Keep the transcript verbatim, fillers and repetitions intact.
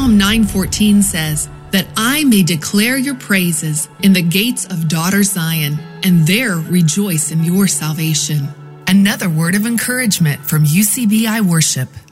Psalm nine fourteen says, that I may declare your praises in the gates of daughter Zion, and there rejoice in your salvation. Another word of encouragement from U C B I Worship.